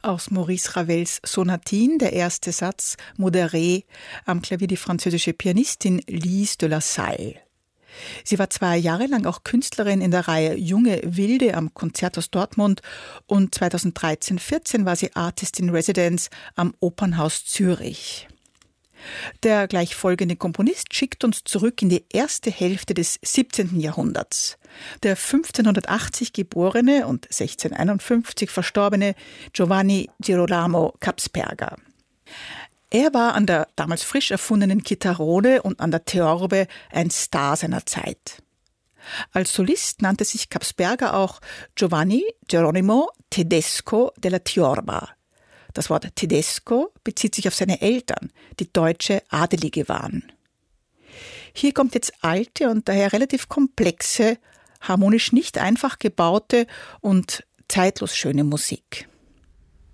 Aus Maurice Ravels Sonatine, der erste Satz, Modéré, am Klavier die französische Pianistin Lise de la Salle. Sie war 2 Jahre lang auch Künstlerin in der Reihe Junge Wilde am Konzerthaus Dortmund und 2013/14 war sie Artist in Residence am Opernhaus Zürich. Der gleich folgende Komponist schickt uns zurück in die erste Hälfte des 17. Jahrhunderts. Der 1580 geborene und 1651 verstorbene Giovanni Girolamo Capsperger. Er war an der damals frisch erfundenen Chitarrone und an der Theorbe ein Star seiner Zeit. Als Solist nannte sich Capsperger auch Giovanni Geronimo Tedesco della Tiorba. Das Wort Tedesco bezieht sich auf seine Eltern, die deutsche Adelige waren. Hier kommt jetzt alte und daher relativ komplexe, harmonisch nicht einfach gebaute und zeitlos schöne Musik.